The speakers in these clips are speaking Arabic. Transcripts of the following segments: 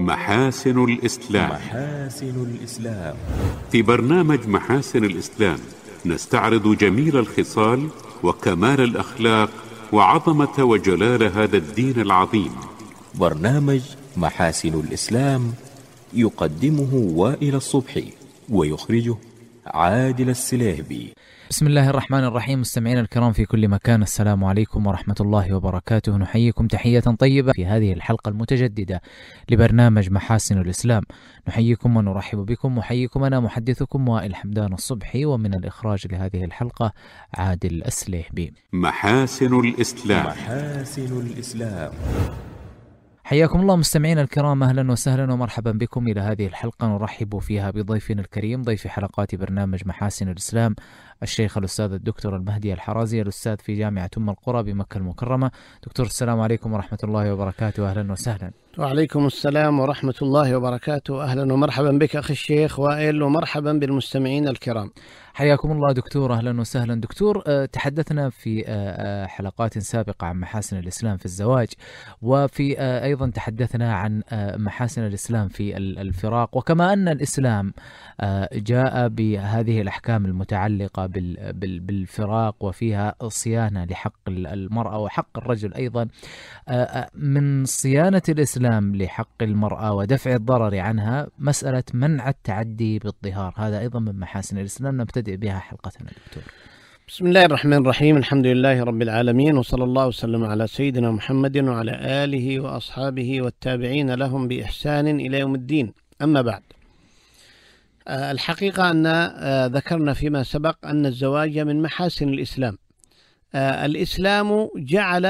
محاسن الإسلام. محاسن الإسلام. في برنامج محاسن الإسلام نستعرض جميل الخصال وكمال الأخلاق وعظمة وجلال هذا الدين العظيم. برنامج محاسن الإسلام يقدمه وائل الصبحي ويخرجه عادل السليهبي. بسم الله الرحمن الرحيم. مستمعينا الكرام في كل مكان، السلام عليكم ورحمة الله وبركاته. نحييكم تحية طيبة في هذه الحلقة المتجددة لبرنامج محاسن الإسلام. نحييكم ونرحب بكم، وحييكم أنا محدثكم وائل حمدان الصبحي، ومن الإخراج لهذه الحلقة عادل السليهبي. محاسن الإسلام. محاسن الإسلام. حياكم الله مستمعينا الكرام، أهلا وسهلا ومرحبا بكم إلى هذه الحلقة نرحب فيها بضيفنا الكريم، ضيف حلقات برنامج محاسن الإسلام، الشيخ الأستاذ الدكتور المهدي الحرازي، الأستاذ في جامعة أم القرى بمكة المكرمة. دكتور السلام عليكم ورحمة الله وبركاته، أهلا وسهلا. وعليكم السلام ورحمة الله وبركاته، أهلا ومرحبا بك أخي الشيخ وائل، ومرحبا بالمستمعين الكرام. حياكم الله دكتور، أهلا وسهلا. دكتور، تحدثنا في حلقات سابقة عن محاسن الإسلام في الزواج، وفي أيضا تحدثنا عن محاسن الإسلام في الفراق، وكما أن الإسلام جاء بهذه الأحكام المتعلقة بالفراق وفيها صيانة لحق المرأة وحق الرجل أيضا، من صيانة الإسلام لحق المرأة ودفع الضرر عنها مسألة منع التعدي بالظهار، هذا أيضا من محاسن الإسلام نبتدئ بها حلقتنا دكتور. بسم الله الرحمن الرحيم، الحمد لله رب العالمين، وصلى الله وسلم على سيدنا محمد وعلى آله وأصحابه والتابعين لهم بإحسان إلى يوم الدين. أما بعد، الحقيقة أن ذكرنا فيما سبق أن الزواج من محاسن الإسلام. الإسلام جعل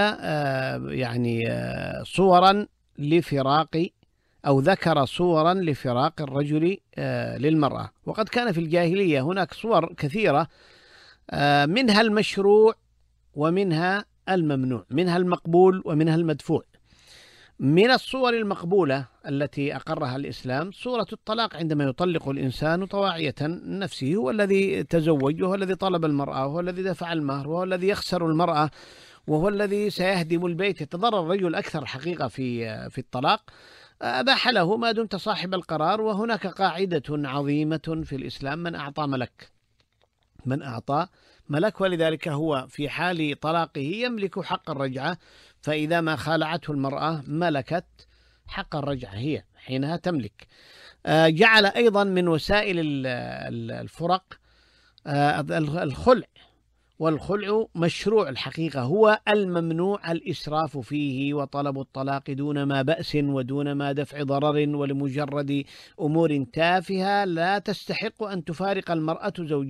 صورا لفراق، أو ذكر صورا لفراق الرجل للمرأة، وقد كان في الجاهلية هناك صور كثيرة، منها المشروع ومنها الممنوع، منها المقبول ومنها المدفوع. من الصور المقبولة التي أقرها الإسلام صورة الطلاق، عندما يطلق الإنسان طواعية نفسه، هو الذي تزوج وهو الذي طلب المرأة وهو الذي دفع المهر وهو الذي يخسر المرأة وهو الذي سيهدم البيت، يتضرر الرجل أكثر حقيقة في الطلاق. أباح له ما دمت صاحب القرار. وهناك قاعدة عظيمة في الإسلام: من أعطى ملك، ولذلك هو في حال طلاقه يملك حق الرجعة، فإذا ما خالعته المرأة ملكت حق الرجعة، هي حينها تملك. جعل أيضا من وسائل الفرق الخلع، والخلع مشروع الحقيقة، هو الممنوع الإسراف فيه وطلب الطلاق دون ما بأس ودون ما دفع ضرر، ولمجرد أمور تافهة لا تستحق أن تفارق المرأة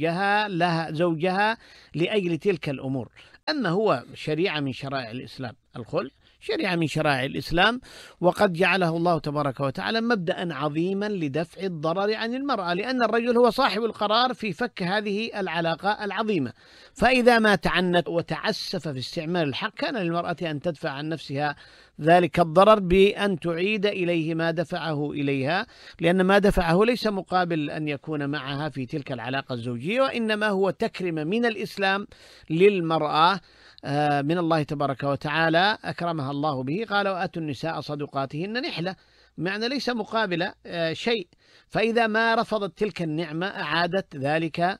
زوجها لأجل تلك الأمور. أما هو شريعة من شرائع الإسلام، الخلع شريعة من شرائع الإسلام، وقد جعله الله تبارك وتعالى مبدأ عظيما لدفع الضرر عن المرأة، لأن الرجل هو صاحب القرار في فك هذه العلاقة العظيمة. فإذا ما تعنت وتعسف في استعمال الحق، كان للمرأة أن تدفع عن نفسها ذلك الضرر بأن تعيد إليه ما دفعه إليها، لأن ما دفعه ليس مقابل أن يكون معها في تلك العلاقة الزوجية، وإنما هو تكريم من الإسلام للمرأة من الله تبارك وتعالى أكرمها الله به. قال: وآتوا النساء صدقاتهن نحلة، معنى ليس مقابل شيء. فإذا ما رفضت تلك النعمة أعادت ذلك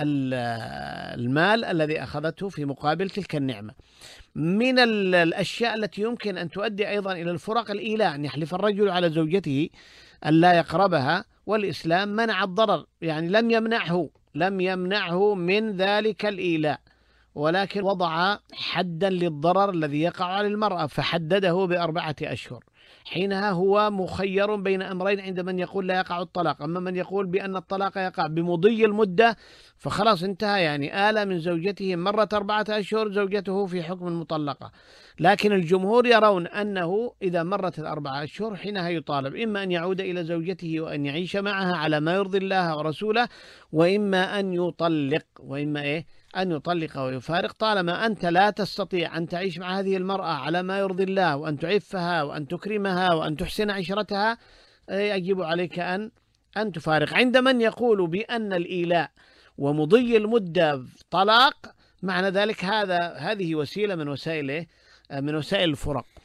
المال الذي أخذته في مقابل تلك النعمة. من الأشياء التي يمكن أن تؤدي أيضا إلى الفراق الإيلاء، أن يحلف الرجل على زوجته أن لا يقربها، والإسلام منع الضرر، يعني لم يمنعه من ذلك الإيلاء، ولكن وضع حدا للضرر الذي يقع على المرأة، فحدده ب4 أشهر. حينها هو مخير بين أمرين عند من يقول لا يقع الطلاق. أما من يقول بأن الطلاق يقع بمضي المدة فخلاص انتهى، يعني آل من زوجته، مرت 4 أشهر زوجته في حكم المطلقة. لكن الجمهور يرون أنه إذا مرت 4 أشهر حينها يطالب إما أن يعود إلى زوجته وأن يعيش معها على ما يرضي الله ورسوله، وإما أن يطلق، أن يطلق ويفارق، طالما أنت لا تستطيع أن تعيش مع هذه المرأة على ما يرضي الله، وأن تعفها وأن تكرمها وأن تحسن عشرتها، يجب عليك أن تفارق. عند من يقول بأن الإيلاء ومضي المدة طلاق، معنى ذلك هذه وسيلة من وسائل الفرق.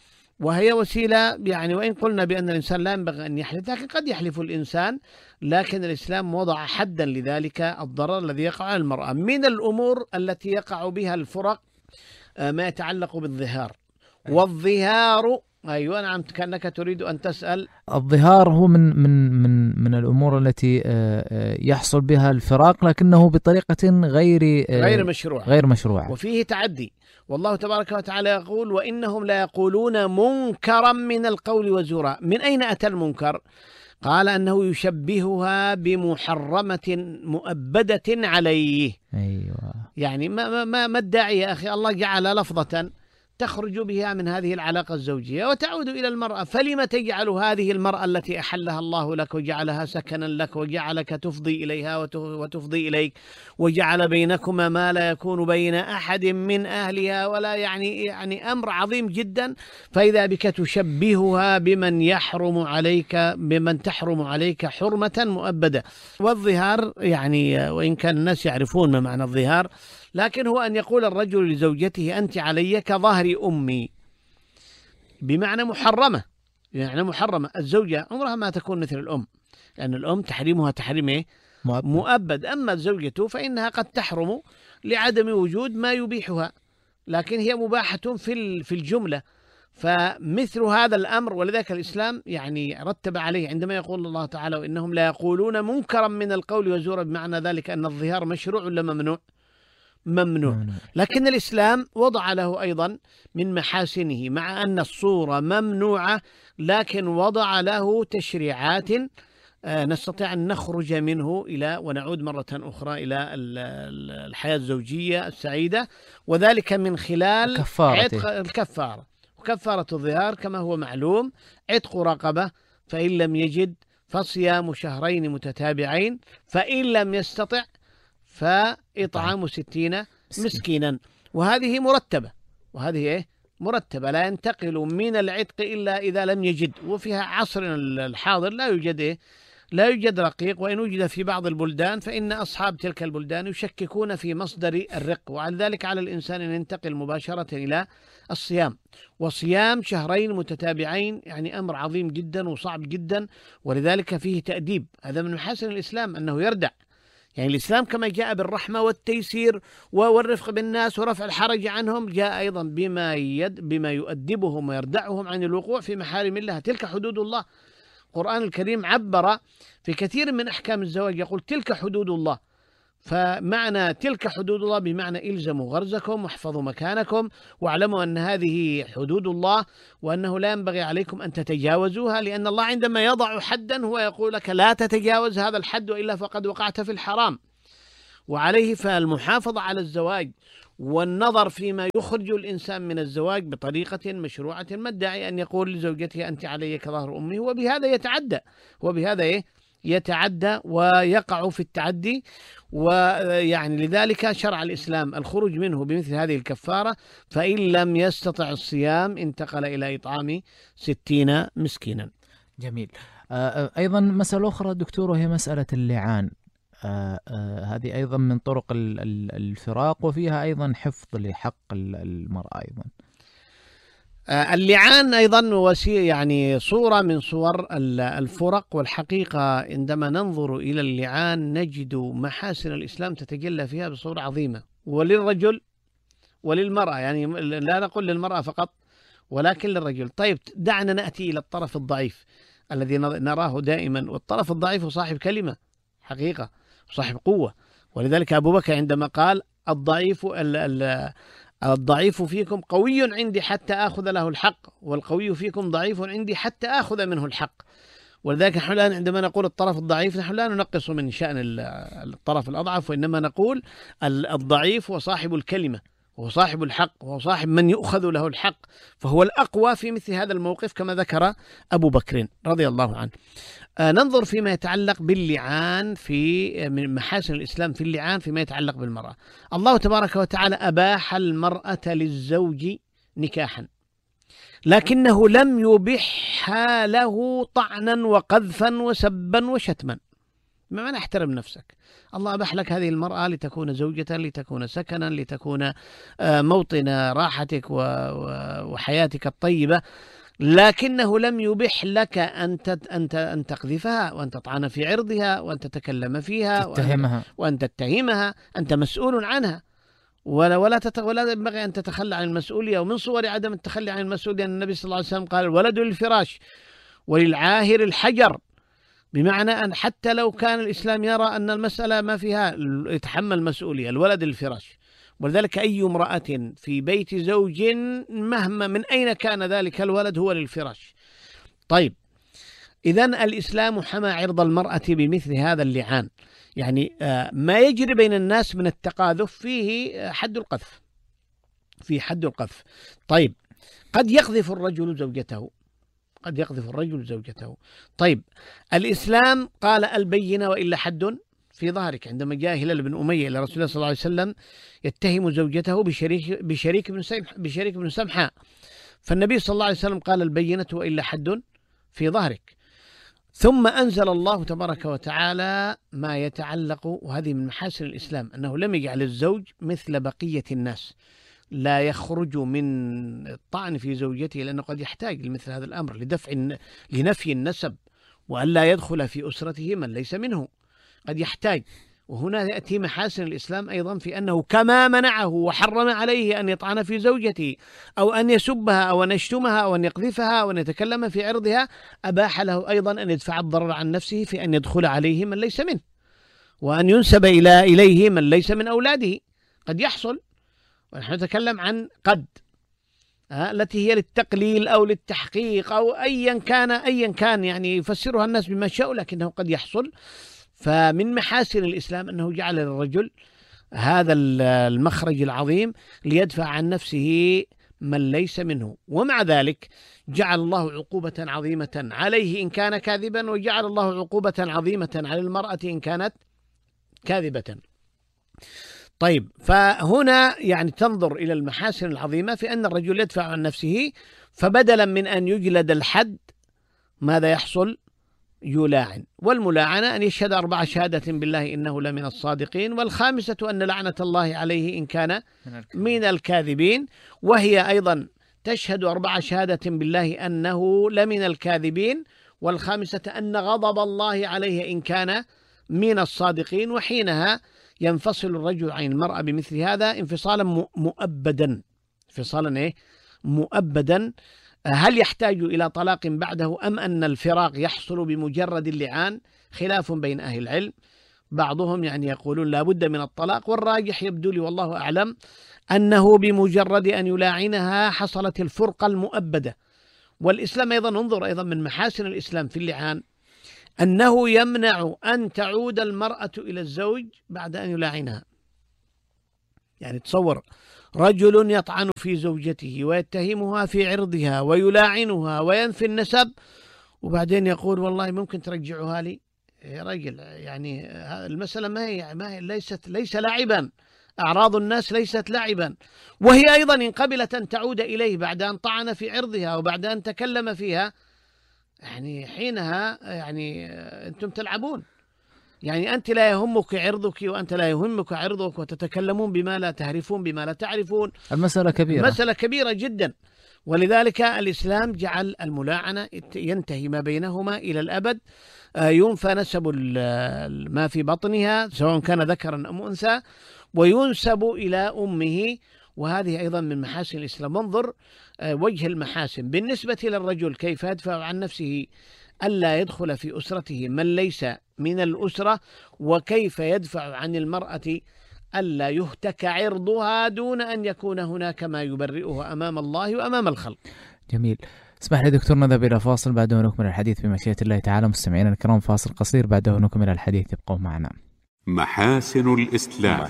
وهي وسيلة يعني، وإن قلنا بأن الإنسان لا ينبغي أن يحلف، لكن قد يحلف الإنسان، لكن الإسلام وضع حدا لذلك الضرر الذي يقع على المرأة. من الأمور التي يقع بها الفرق ما يتعلق بالظهار. والظهار، أيوة نعم، كأنك تريد أن تسأل. الظهار هو من الأمور التي يحصل بها الفراق، لكنه بطريقة غير مشروعة وفيه تعدي. والله تبارك وتعالى يقول: وإنهم لا يقولون منكرا من القول وزورا. من أين أتى المنكر؟ قال أنه يشبهها بمحرمة مؤبدة عليه. أيوة. يعني ما الداعي يا أخي؟ الله جعل لفظة تخرج بها من هذه العلاقة الزوجية وتعود إلى المرأة، فلما تجعل هذه المرأة التي أحلها الله لك وجعلها سكنا لك وجعلك تفضي إليها وتفضي إليك وجعل بينكما ما لا يكون بين أحد من أهلها، ولا يعني أمر عظيم جدا. فإذا بك تشبهها بمن تحرم عليك حرمة مؤبدة. والظهار يعني، وإن كان الناس يعرفون ما معنى الظهار، لكن هو أن يقول الرجل لزوجته: أنت علي كظهر أمي، بمعنى محرمة. يعني محرمة. الزوجة عمرها ما تكون مثل الأم، لأن الأم تحريمها تحريم مؤبد. أما الزوجة فإنها قد تحرم لعدم وجود ما يبيحها، لكن هي مباحة في الجملة. فمثل هذا الأمر، ولذلك الإسلام يعني رتب عليه عندما يقول الله تعالى: وإنهم لا يقولون منكرا من القول وزورا، بمعنى ذلك أن الظهار مشروع ولا ممنوع؟ ممنوع. لكن الإسلام وضع له أيضا من محاسنه، مع أن الصورة ممنوعة، لكن وضع له تشريعات نستطيع أن نخرج منه ونعود مرة أخرى إلى الحياة الزوجية السعيدة، وذلك من خلال عتق الكفارة. وكفارة الظهار كما هو معلوم عتق رقبة، فإن لم يجد فصيام شهرين متتابعين، فإن لم يستطع فإطعام 60 مسكينا. وهذه مرتبة، لا ينتقل من العتق إلا إذا لم يجد. وفيها عصرنا الحاضر لا يوجد رقيق، وإن وجد في بعض البلدان فإن أصحاب تلك البلدان يشككون في مصدر الرق، وعلى ذلك على الإنسان أن ينتقل مباشرة إلى الصيام. وصيام شهرين متتابعين يعني أمر عظيم جدا وصعب جدا، ولذلك فيه تأديب. هذا من محاسن الإسلام أنه يردع. يعني الإسلام كما جاء بالرحمة والتيسير والرفق بالناس ورفع الحرج عنهم، جاء أيضا بما يؤدبهم ويردعهم عن الوقوع في محارم الله. تلك حدود الله. القرآن الكريم عبر في كثير من أحكام الزواج يقول: تلك حدود الله. فمعنى تلك حدود الله بمعنى إلزموا غرزكم واحفظوا مكانكم واعلموا أن هذه حدود الله، وأنه لا ينبغي عليكم أن تتجاوزوها، لأن الله عندما يضع حدا هو يقول لك لا تتجاوز هذا الحد وإلا فقد وقعت في الحرام. وعليه فالمحافظة على الزواج والنظر فيما يخرج الإنسان من الزواج بطريقة مشروعة. ما الداعي أن يقول لزوجته: أنت علي كظهر أمي؟ وبهذا يتعدى ويقع في التعدي. ويعني لذلك شرع الإسلام الخروج منه بمثل هذه الكفارة. فإن لم يستطع الصيام انتقل إلى إطعام 60 مسكينا. جميل. أيضا مسألة أخرى دكتور، وهي مسألة اللعان. هذه أيضا من طرق الفراق، وفيها أيضا حفظ لحق المرأة أيضا. اللعان أيضا يعني صورة من صور الفرق. والحقيقة عندما ننظر إلى اللعان نجد محاسن الإسلام تتجلى فيها بصورة عظيمة، وللرجل وللمرأة. يعني لا نقول للمرأة فقط ولكن للرجل. طيب دعنا نأتي إلى الطرف الضعيف الذي نراه دائما. والطرف الضعيف صاحب كلمة حقيقة، صاحب قوة. ولذلك أبو بكر عندما قال: الضعيف فيكم قوي عندي حتى آخذ له الحق، والقوي فيكم ضعيف عندي حتى آخذ منه الحق. ولذلك نحن الآن عندما نقول الطرف الضعيف نحن لا ننقص من شأن الطرف الأضعف، وإنما نقول الضعيف هو صاحب الكلمة، وهو صاحب الحق، وهو صاحب من يؤخذ له الحق، فهو الأقوى في مثل هذا الموقف كما ذكر أبو بكر رضي الله عنه. ننظر فيما يتعلق باللعان من محاسن الإسلام في اللعان فيما يتعلق بالمرأة. الله تبارك وتعالى أباح المرأة للزوج نكاحا، لكنه لم يبحها له طعنا وقذفا وسبا وشتما. ما معنى احترم نفسك؟ الله أباح لك هذه المرأة لتكون زوجة، لتكون سكنا، لتكون موطن راحتك وحياتك الطيبة، لكنه لم يبح لك أن تقذفها وأن تطعن في عرضها وأن تتكلم فيها وأن تتهمها. أنت مسؤول عنها، ولا ينبغي أن تتخلى عن المسؤولية. ومن صور عدم التخلي عن المسؤولية أن النبي صلى الله عليه وسلم قال: الولد للفراش وللعاهر الحجر، بمعنى أن حتى لو كان الإسلام يرى أن المسألة ما فيها يتحمل مسؤولية، الولد للفراش. ولذلك أي امرأة في بيت زوج مهما من أين كان ذلك الولد هو للفراش. طيب، إذن الإسلام حمى عرض المرأة بمثل هذا اللعان. يعني ما يجري بين الناس من التقاذف فيه حد القذف، في حد القذف. طيب، قد يقذف الرجل زوجته، طيب، الإسلام قال: البينة وإلا حد في ظهرك. عندما جاء هلال بن أمية إلى رسول الله صلى الله عليه وسلم يتهم زوجته بشريك بن سمحاء، فالنبي صلى الله عليه وسلم قال: البينة وإلا حد في ظهرك. ثم أنزل الله تبارك وتعالى ما يتعلق، وهذه من محاسن الإسلام، أنه لم يجعل الزوج مثل بقية الناس، لا يخرج من الطعن في زوجته، لأنه قد يحتاج لمثل هذا الأمر لنفي النسب، وأن لا يدخل في أسرته من ليس منه، قد يحتاج. وهنا يأتي محاسن الإسلام أيضا في أنه كما منعه وحرم عليه أن يطعن في زوجته أو أن يسبها أو أن يشتمها أو أن يقذفها أو أن يتكلم في عرضها، أباح له أيضا أن يدفع الضرر عن نفسه في أن يدخل عليه من ليس منه، وأن ينسب إليه من ليس من أولاده. قد يحصل، ونحن نتكلم عن قد التي هي للتقليل أو للتحقيق أو أيا كان، يعني يفسرها الناس بما شاءوا، لكنه قد يحصل. فمن محاسن الإسلام أنه جعل للرجل هذا المخرج العظيم ليدفع عن نفسه من ليس منه. ومع ذلك جعل الله عقوبة عظيمة عليه إن كان كاذبا، وجعل الله عقوبة عظيمة على المرأة إن كانت كاذبة. طيب، فهنا يعني تنظر إلى المحاسن العظيمة في أن الرجل يدفع عن نفسه، فبدلا من أن يجلد الحد ماذا يحصل؟ يلاعن. والملاعنة أن يشهد 4 شهادة بالله إنه لمن الصادقين، والخامسة أن لعنة الله عليه إن كان من الكاذبين، وهي أيضا تشهد 4 شهادة بالله أنه لمن الكاذبين، والخامسة أن غضب الله عليه إن كان من الصادقين. وحينها ينفصل الرجل عن المرأة بمثل هذا انفصالا مؤبدا. هل يحتاج إلى طلاق بعده أم أن الفراق يحصل بمجرد اللعان؟ خلاف بين أهل العلم، بعضهم يعني يقولون لا بد من الطلاق، والراجح يبدو لي والله أعلم أنه بمجرد أن يلاعنها حصلت الفرقة المؤبدة. والإسلام أيضا انظر أيضا من محاسن الإسلام في اللعان أنه يمنع أن تعود المرأة إلى الزوج بعد أن يلاعنها. يعني تصور رجل يطعن في زوجته ويتهمها في عرضها ويلاعنها وينفي النسب، وبعدين يقول والله ممكن ترجعها لي. يا رجل، يعني المسألة ما هي ليس لاعبا، أعراض الناس ليست لاعبا. وهي أيضا إن قبلت أن تعود إليه بعد أن طعن في عرضها وبعد أن تكلم فيها، يعني حينها يعني أنتم تلعبون. يعني أنت لا يهمك عرضك وأنت لا يهمك عرضك، وتتكلمون بما لا تعرفون بما لا تعرفون. المسألة كبيرة، مسألة كبيرة جدا. ولذلك الإسلام جعل الملاعنة ينتهي ما بينهما إلى الأبد، ينفى نسب ما في بطنها سواء كان ذكرا أم أنثى، وينسب إلى أمه. وهذه أيضا من محاسن الإسلام. انظر وجه المحاسن بالنسبة للرجل كيف يدفع عن نفسه ألا يدخل في أسرته من ليس من الأسرة، وكيف يدفع عن المرأة ألا يهتك عرضها دون أن يكون هناك ما يبرئه أمام الله وأمام الخلق. جميل. اسمح لي دكتور نذهب إلى فاصل، بعده نكمل الحديث بمشيئة الله تعالى. مستمعينا الكرام، فاصل قصير بعده نكمل الحديث، ابقوا معنا. محاسن الإسلام.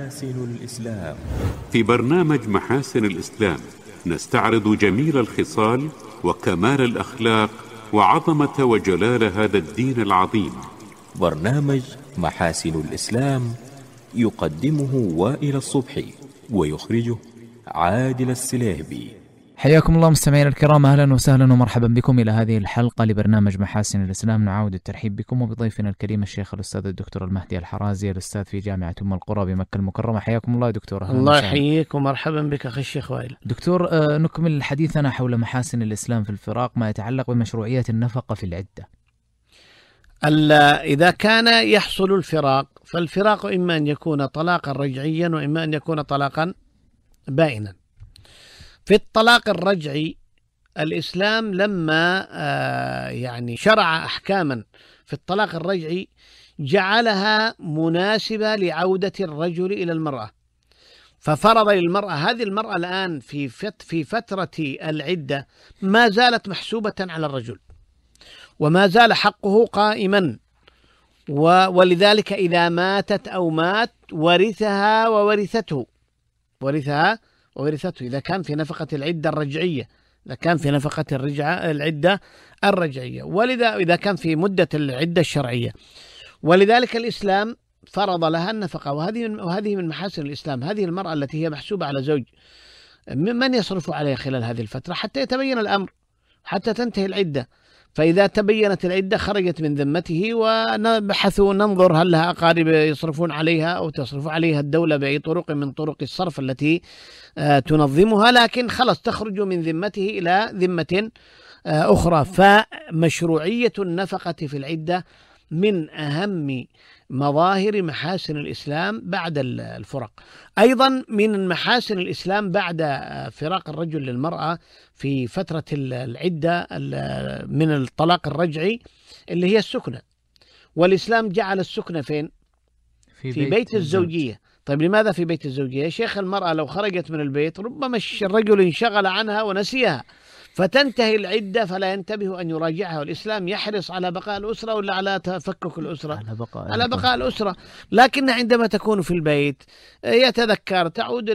في برنامج محاسن الإسلام نستعرض جميل الخصال وكمال الأخلاق وعظمة وجلال هذا الدين العظيم. برنامج محاسن الإسلام يقدمه وائل الصبحي، ويخرجه عادل السليهبي. حياكم الله مستمعينا الكرام، أهلا وسهلا ومرحبا بكم إلى هذه الحلقة لبرنامج محاسن الإسلام. نعود الترحيب بكم وبضيفنا الكريم الشيخ الأستاذ الدكتور المهدي الحرازي، الأستاذ في جامعة أم القرى بمكة المكرمة. حياكم الله يا دكتور. الله يحييك ومرحبا بك أخي الشيخ وائل. دكتور، نكمل حديثنا حول محاسن الإسلام في الفراق، ما يتعلق بمشروعية النفقة في العدة. إذا كان يحصل الفراق، فالفراق إما أن يكون طلاقا رجعيا وإما أن يكون طلاقا بائنا. في الطلاق الرجعي الإسلام لما يعني شرع أحكاما في الطلاق الرجعي جعلها مناسبة لعودة الرجل إلى المرأة، ففرض للمرأة، هذه المرأة الآن في فترة العدة ما زالت محسوبة على الرجل وما زال حقه قائما، ولذلك إذا ماتت أو مات ورثها وورثته إذا كان في نفقة العدة الرجعية، العدة الرجعية، ولذا إذا كان في مدة العدة الشرعية. ولذلك الإسلام فرض لها النفقة، وهذه من محاسن الإسلام. هذه المرأة التي هي محسوبة على زوج، من يصرف عليها خلال هذه الفترة حتى يتبين الأمر، حتى تنتهي العدة. فإذا تبينت العدة خرجت من ذمته، ونبحثوا ننظر هل لها أقارب يصرفون عليها أو تصرف عليها الدولة بأي طرق من طرق الصرف التي تنظمها، لكن خلص تخرج من ذمته إلى ذمة أخرى. فمشروعية النفقة في العدة من أهم مظاهر محاسن الإسلام بعد الفرق. أيضا من محاسن الإسلام بعد فراق الرجل للمرأة في فترة العدة من الطلاق الرجعي اللي هي السكنة، والإسلام جعل السكنة فين؟ في بيت الزوجية. طيب لماذا في بيت الزوجية؟ يا شيخ المرأة لو خرجت من البيت ربما الرجل انشغل عنها ونسيها، فتنتهي العدة فلا ينتبه أن يراجعها، والإسلام يحرص على بقاء الأسرة ولا على تفكك الأسرة؟ على بقاء الأسرة. لكن عندما تكون في البيت يتذكر، تعود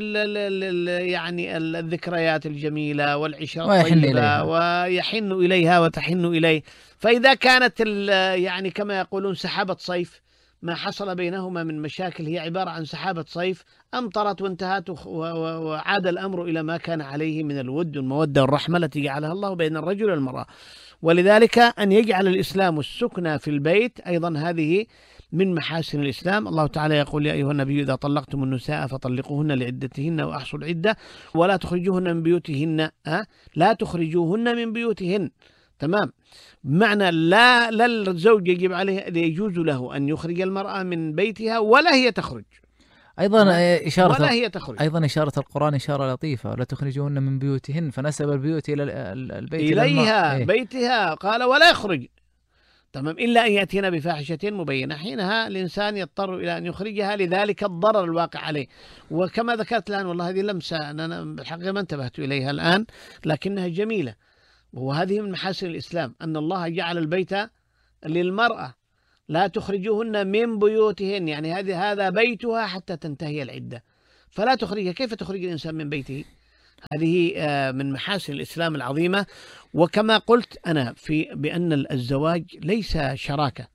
يعني الذكريات الجميلة والعشرة الطيبة، ويحن إليها وتحن إليه. فإذا كانت يعني كما يقولون سحابة صيف، ما حصل بينهما من مشاكل هي عبارة عن سحابة صيف، أمطرت وانتهت وعاد الأمر إلى ما كان عليه من الود والمودة والرحمة التي جعلها الله بين الرجل والمرأة. ولذلك أن يجعل الإسلام السكنة في البيت أيضا هذه من محاسن الإسلام. الله تعالى يقول: يا أيها النبي إذا طلقتم النساء فطلقوهن لعدتهن وأحصوا العدة ولا تخرجوهن من بيوتهن، لا تخرجوهن من بيوتهن. تمام، بمعنى لا الزوج يجب عليه، يجوز له أن يخرج المرأة من بيتها ولا هي تخرج. أيضا إشارة ولا هي تخرج. أيضا إشارة القرآن إشارة لطيفة: لا تخرجوهن من بيوتهن، فنسب البيوت إلى البيت إليها بيتها، قال ولا يخرج. تمام، إلا أن يأتينا بفاحشة مبينة، حينها الإنسان يضطر إلى أن يخرجها لذلك الضرر الواقع عليه. وكما ذكرت الآن، والله هذه لمسة أنا بالحقيقة ما انتبهت إليها الآن، لكنها جميلة. وهذه من محاسن الإسلام أن الله جعل البيت للمرأة، لا تخرجوهن من بيوتهن، يعني هذا بيتها حتى تنتهي العدة، فلا تخرجها. كيف تخرج الإنسان من بيته؟ هذه من محاسن الإسلام العظيمة. وكما قلت أنا بأن الزواج ليس شراكة،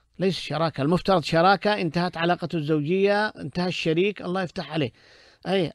المفترض شراكة، انتهت علاقة الزوجية، انتهى الشريك، الله يفتح عليه.